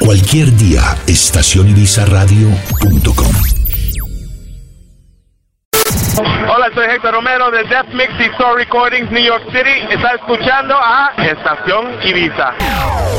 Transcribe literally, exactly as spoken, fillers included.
Cualquier día, estación ibiza radio punto com. Hola, soy Héctor Romero de Death Mix y Soul Recordings, New York City. Está escuchando a Estación Ibiza.